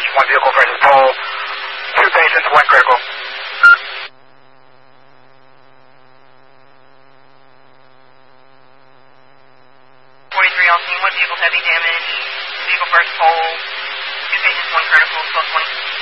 damage, 1 vehicle versus pole, 2 patients, 1 critical. All scene, 1 vehicle heavy damage, vehicle first pole, 2 patients, 1 critical, 1220.